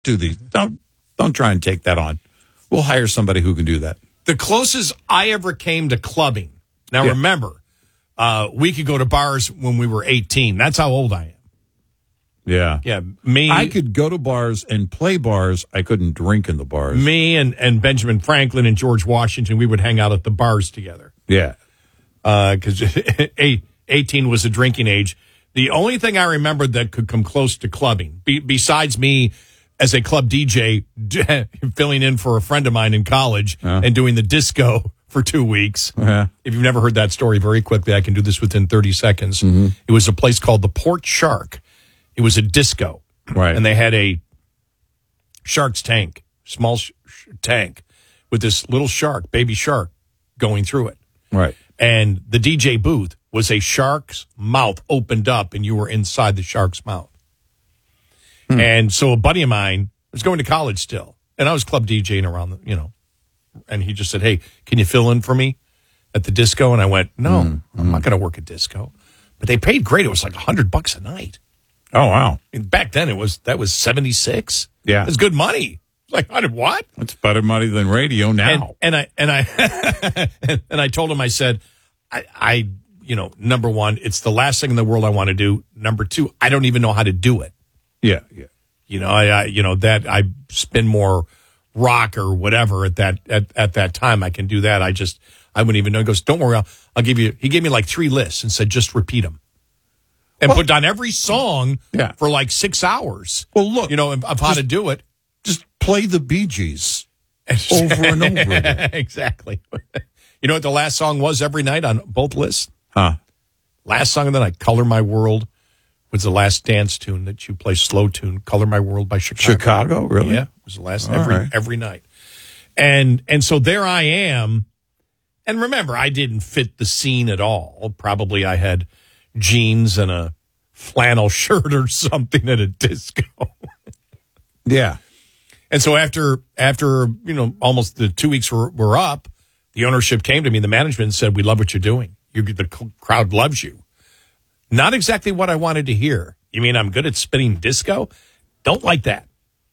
do these. Don't try and take that on. We'll hire somebody who can do that. The closest I ever came to clubbing. Now, remember, we could go to bars when we were 18. That's how old I am. Yeah. Yeah, me. I could go to bars and play bars. I couldn't drink in the bars. Me and Benjamin Franklin and George Washington, we would hang out at the bars together. Yeah. Because 18 was a drinking age. The only thing I remember that could come close to clubbing, besides me as a club DJ filling in for a friend of mine in college and doing the disco for 2 weeks. If you've never heard that story, very quickly, I can do this within 30 seconds. It was a place called the Port Shark. It was a disco. Right. And they had a shark's tank, small tank, with this little shark, baby shark, going through it. Right. And the DJ booth was a shark's mouth opened up, and you were inside the shark's mouth. And so a buddy of mine was going to college still, and I was club DJing around, and he just said, "Hey, can you fill in for me at the disco?" And I went, "No, I'm not going to work at disco." But they paid great. It was like $100 a night. Oh, wow. And back then that was 76. Yeah. It was good money. Like, 100 what? It's better money than radio now. And I and I told him, I said, I number one, it's the last thing in the world I want to do. Number two, I don't even know how to do it. Yeah. I spin more rock or whatever at that time. I can do that. I wouldn't even know. He goes, "Don't worry, I'll give you." He gave me like 3 lists and said, "Just repeat them." And put down every song for like 6 hours. Well, look, of how to do it. Just play the Bee Gees over and over again. Exactly. You know what the last song was every night on both lists? Huh? Last song of the night, "Color My World," was the last dance tune that you play, slow tune, "Color My World" by Chicago. Chicago, really? Yeah, it was the last right. every night. And so there I am. And remember, I didn't fit the scene at all. Probably I had jeans and a flannel shirt or something at a disco. Yeah. And so after almost the 2 weeks were up, the ownership came to me, the management, and said, "We love what you're doing. The crowd loves you." Not exactly what I wanted to hear. You mean I'm good at spinning disco? Don't like that.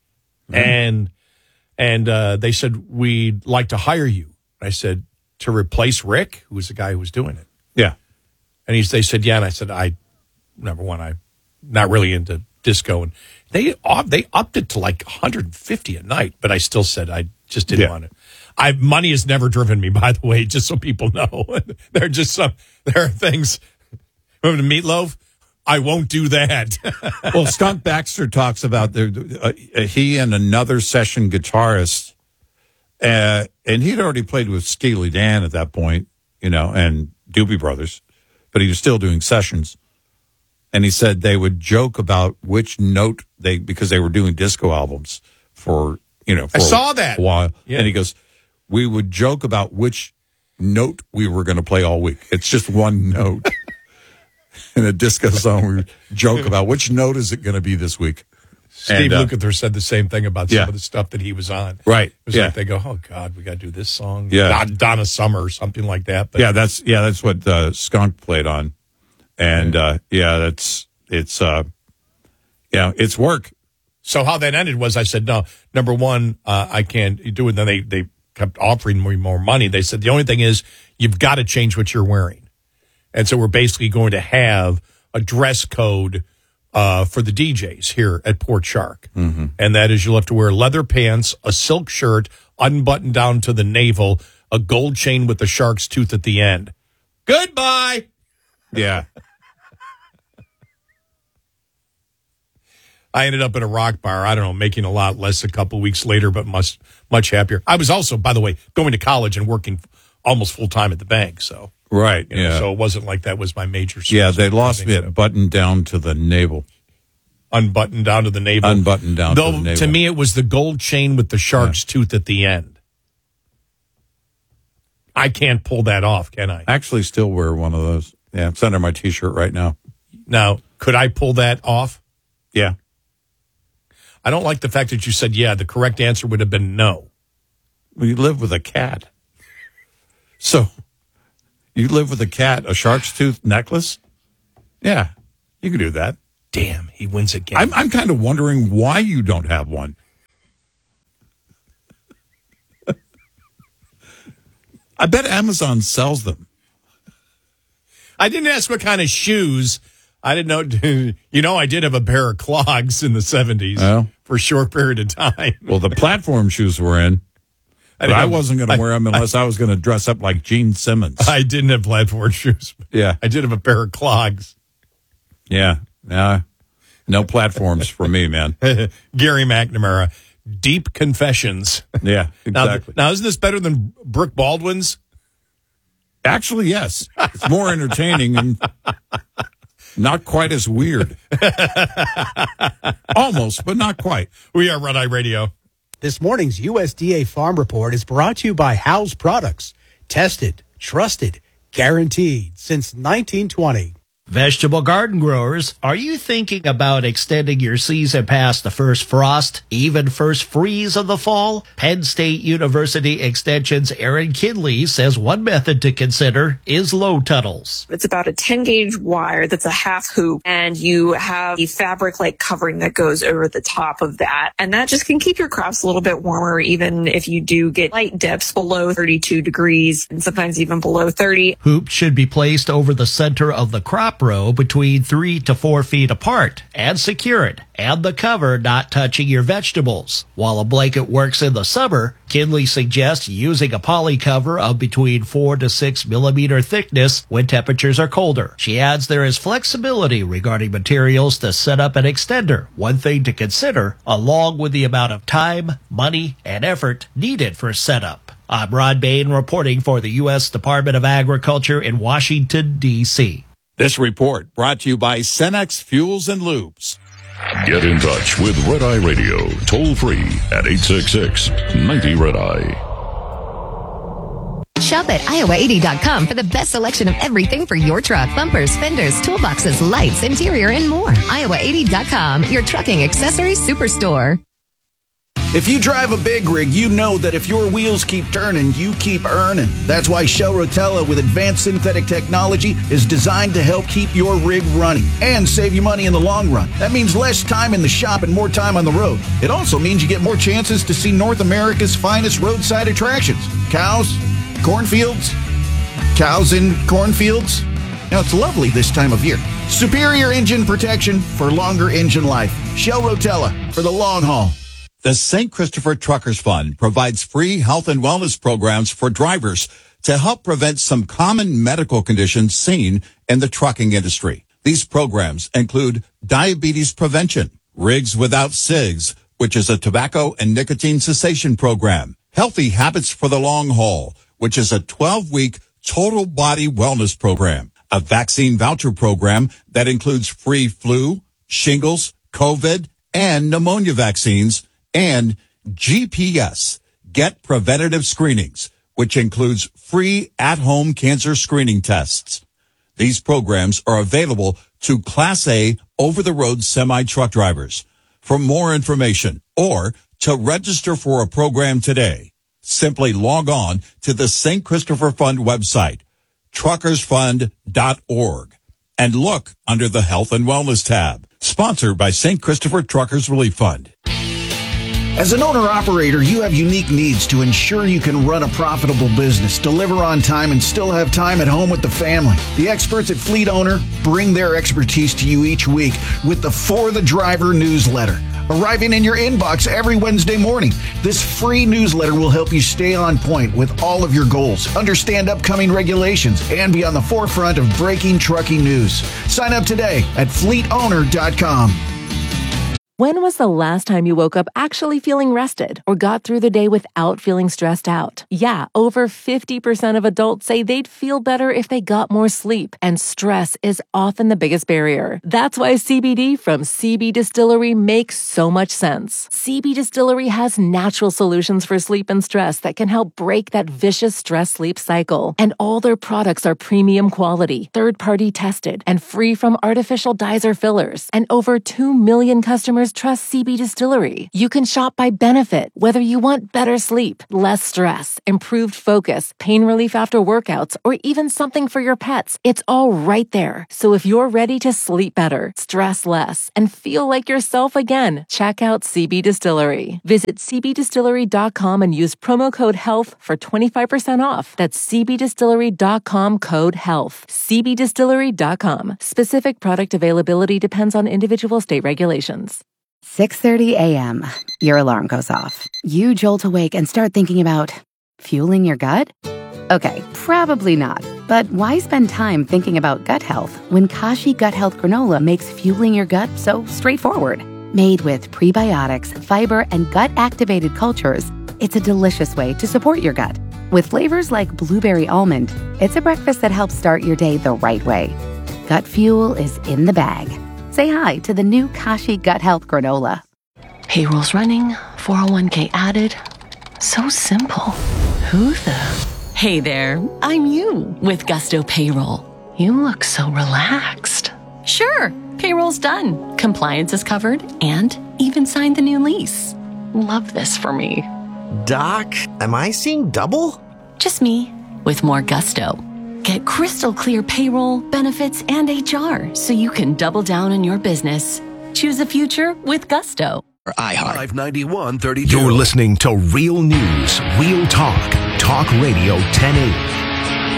And they said, "We'd like to hire you." I said, "To replace Rick," who was the guy who was doing it. Yeah. And they said, "Yeah." And I said, number one, I'm not really into disco. And they upped it to like $150 a night, but I still said I just didn't want it. Money has never driven me, by the way, just so people know. There are things. Remember the Meatloaf? I won't do that. Well, Skunk Baxter talks about he and another session guitarist, and he'd already played with Steely Dan at that point, and Doobie Brothers, but he was still doing sessions. And he said they would joke about which note because they were doing disco albums for I saw that a while. Yeah. And he goes, we would joke about which note we were going to play all week. It's just one note. In a disco song, we joke about which note is it going to be this week. Steve Lukather said the same thing about some of the stuff that he was on. Right. It was like they go, "Oh God, we got to do this song." Yeah. Donna Summer or something like that. But that's what Skunk played on. And it's work. So how that ended was I said, "No, number one, I can't do it." And then they kept offering me more money. They said, "The only thing is you've got to change what you're wearing." And so we're basically going to have a dress code for the DJs here at Port Shark. Mm-hmm. And that is you'll have to wear leather pants, a silk shirt, unbuttoned down to the navel, a gold chain with the shark's tooth at the end. Goodbye. Yeah. I ended up at a rock bar, I don't know, making a lot less a couple weeks later, but much happier. I was also, by the way, going to college and working almost full time at the bank. So. Right. So it wasn't like that was my major source. Yeah, they lost me at buttoned down to the navel. Unbuttoned down to the navel. Unbuttoned down to the navel. To me, it was the gold chain with the shark's tooth at the end. I can't pull that off, can I? I actually still wear one of those. Yeah, it's under my T-shirt right now. Now, could I pull that off? Yeah. I don't like the fact that you said, yeah, the correct answer would have been no. Well, you live with a cat. So... You live with a cat, a shark's tooth necklace? Yeah, you can do that. Damn, he wins again. I'm kind of wondering why you don't have one. I bet Amazon sells them. I didn't ask what kind of shoes. I didn't know. You know, I did have a pair of clogs in the 70s for a short period of time. Well, the platform shoes were in. But I wasn't going to wear them unless I was going to dress up like Gene Simmons. I didn't have platform shoes. Yeah. I did have a pair of clogs. Yeah. No platforms for me, man. Gary McNamara, Deep Confessions. Yeah, exactly. Now, isn't this better than Brooke Baldwin's? Actually, yes. It's more entertaining and not quite as weird. Almost, but not quite. We are Red Eye Radio. This morning's USDA Farm Report is brought to you by House Products. Tested, trusted, guaranteed since 1920. Vegetable garden growers, are you thinking about extending your season past the first frost, even first freeze of the fall? Penn State University Extension's Aaron Kinley says one method to consider is low tunnels. It's about a 10-gauge wire that's a half hoop, and you have a fabric-like covering that goes over the top of that. And that just can keep your crops a little bit warmer, even if you do get light dips below 32 degrees and sometimes even below 30. Hoops should be placed over the center of the crop row between 3 to 4 feet apart and secured, and the cover not touching your vegetables. While a blanket works in the summer, Kinley suggests using a poly cover of between 4 to 6 millimeter thickness when temperatures are colder. She adds there is flexibility regarding materials to set up an extender, one thing to consider, along with the amount of time, money, and effort needed for setup. I'm Rod Bain reporting for the U.S. Department of Agriculture in Washington, D.C. This report brought to you by Cenex Fuels and Lubes. Get in touch with Red Eye Radio, toll free at 866-90-RED-EYE. Shop at Iowa80.com for the best selection of everything for your truck. Bumpers, fenders, toolboxes, lights, interior, and more. Iowa80.com, your trucking accessories superstore. If you drive a big rig, you know that if your wheels keep turning, you keep earning. That's why Shell Rotella with advanced synthetic technology is designed to help keep your rig running and save you money in the long run. That means less time in the shop and more time on the road. It also means you get more chances to see North America's finest roadside attractions. Cows, cornfields, cows in cornfields. Now, it's lovely this time of year. Superior engine protection for longer engine life. Shell Rotella for the long haul. The St. Christopher Truckers Fund provides free health and wellness programs for drivers to help prevent some common medical conditions seen in the trucking industry. These programs include diabetes prevention, Rigs Without Cigs, which is a tobacco and nicotine cessation program, Healthy Habits for the Long Haul, which is a 12-week total body wellness program, a vaccine voucher program that includes free flu, shingles, COVID, and pneumonia vaccines, and GPS, Get Preventative Screenings, which includes free at-home cancer screening tests. These programs are available to Class A over-the-road semi-truck drivers. For more information or to register for a program today, simply log on to the St. Christopher Fund website, truckersfund.org, and look under the Health and Wellness tab. Sponsored by St. Christopher Truckers Relief Fund. As an owner-operator, you have unique needs to ensure you can run a profitable business, deliver on time, and still have time at home with the family. The experts at Fleet Owner bring their expertise to you each week with the For the Driver newsletter, arriving in your inbox every Wednesday morning. This free newsletter will help you stay on point with all of your goals, understand upcoming regulations, and be on the forefront of breaking trucking news. Sign up today at fleetowner.com. When was the last time you woke up actually feeling rested or got through the day without feeling stressed out? Yeah, over 50% of adults say they'd feel better if they got more sleep, and stress is often the biggest barrier. That's why CBD from CB Distillery makes so much sense. CB Distillery has natural solutions for sleep and stress that can help break that vicious stress-sleep cycle. And all their products are premium quality, third-party tested, and free from artificial dyes or fillers. And over 2 million customers customers trust CB Distillery. You can shop by benefit, whether you want better sleep, less stress, improved focus, pain relief after workouts, or even something for your pets. It's all right there. So if you're ready to sleep better, stress less, and feel like yourself again, check out CB Distillery. Visit cbdistillery.com and use promo code HEALTH for 25% off. That's cbdistillery.com, code HEALTH. cbdistillery.com. Specific product availability depends on individual state regulations. 6:30 a.m. Your alarm goes off. You jolt awake and start thinking about fueling your gut? Okay, probably not. But why spend time thinking about gut health when Kashi Gut Health Granola makes fueling your gut so straightforward? Made with prebiotics, fiber, and gut-activated cultures, it's a delicious way to support your gut. With flavors like blueberry almond, it's a breakfast that helps start your day the right way. Gut fuel is in the bag. Say hi to the new Kashi Gut Health Granola. Payroll's running, 401k added. So simple. Who the... Hey there, I'm you with Gusto Payroll. You look so relaxed. Sure, payroll's done. Compliance is covered and even signed the new lease. Love this for me. Doc, am I seeing double? Just me with more gusto. Get crystal clear payroll, benefits, and HR so you can double down on your business. Choose a future with Gusto. iHeart. 591-32. You're listening to Real News, Real Talk. Talk Radio 1080.